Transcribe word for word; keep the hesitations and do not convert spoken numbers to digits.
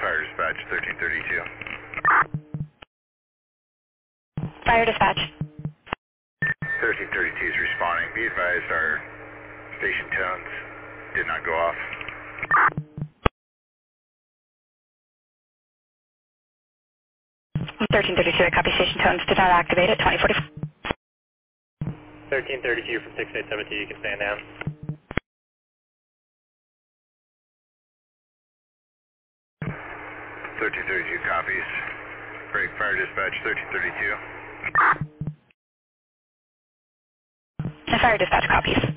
Fire dispatch, thirteen thirty-two. Fire dispatch. thirteen thirty-two is responding. Be advised our station tones did not go off. thirteen thirty-two, I copy station tones did not activate at twenty forty-four. thirteen thirty-two from six eight seven two, you can stand down. thirteen thirty-two copies. Break fire dispatch, thirteen thirty-two. And fire dispatch copies.